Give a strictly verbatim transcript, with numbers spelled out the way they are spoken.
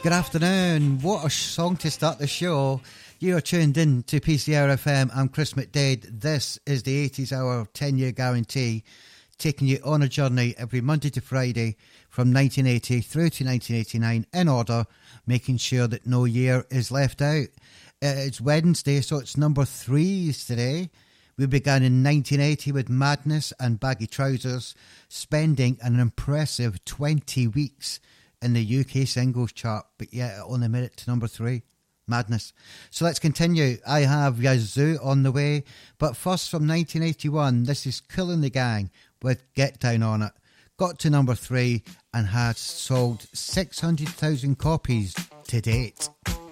Good afternoon. What a song to start the show. You are tuned in to P C R F M. I'm Chris McDade. This is the eighties Hour ten-year guarantee, taking you on a journey every Monday to Friday from nineteen eighty through to nineteen eighty-nine in order, making sure that no year is left out. It's Wednesday, so it's number threes today. We began in nineteen eighty with Madness and Baggy Trousers, spending an impressive twenty weeks in the U K singles chart, but yet it only made it to number three. Madness. So let's continue. I have Yazoo on the way, but first from nineteen eighty-one, this is Kool and the Gang with Get Down On It. Got to number three and has sold six hundred thousand copies to date.